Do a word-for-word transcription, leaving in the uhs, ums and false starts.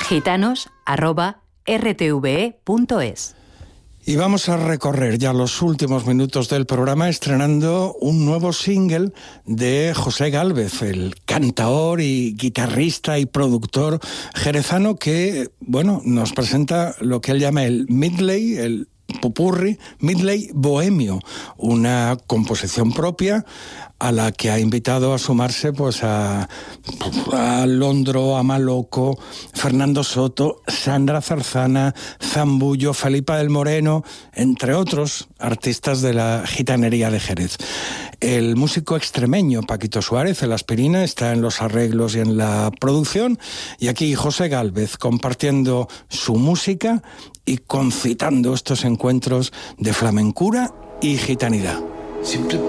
gitanos arroba r t v e punto es. Y vamos a recorrer ya los últimos minutos del programa estrenando un nuevo single de José Gálvez, el cantaor y guitarrista y productor jerezano que, bueno, nos presenta lo que él llama el medley, el popurrí, medley bohemio, una composición propia a la que ha invitado a sumarse pues a, a Londro, a Maloco, Fernando Soto, Sandra Zarzana, Zambullo, Felipa del Moreno, entre otros artistas de la gitanería de Jerez. El músico extremeño Paquito Suárez, el Aspirina, está en los arreglos y en la producción, y aquí José Gálvez compartiendo su música y concitando estos encuentros de flamencura y gitanidad. Siempre